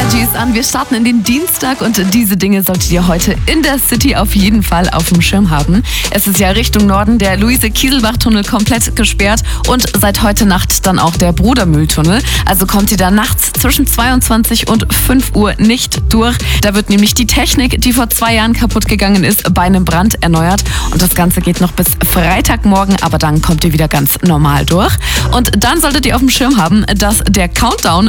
Allergies an. Wir starten in den Dienstag und diese Dinge solltet ihr heute in der City auf jeden Fall auf dem Schirm haben. Es ist ja Richtung Norden der Luise-Kieselbach-Tunnel komplett gesperrt und seit heute Nacht dann auch der Brudermühltunnel. Also kommt ihr da nachts zwischen 22 und 5 Uhr nicht durch. Da wird nämlich die Technik, die vor 2 Jahren kaputt gegangen ist, bei einem Brand erneuert. Und das Ganze geht noch bis Freitagmorgen, aber dann kommt ihr wieder ganz normal durch. Und dann solltet ihr auf dem Schirm haben, dass der Countdown